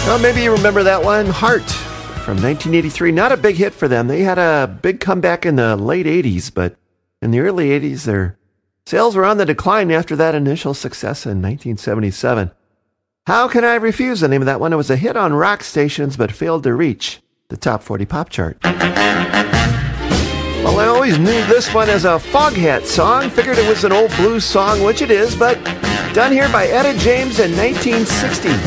Well, maybe you remember that one, Heart, from 1983. Not a big hit for them. They had a big comeback in the late 80s, but in the early 80s, their sales were on the decline after that initial success in 1977. How Can I Refuse, the name of that one. It was a hit on rock stations, but failed to reach the top 40 pop chart. Well, I always knew this one as a Foghat song. Figured it was an old blues song, which it is, but done here by Etta James in 1960.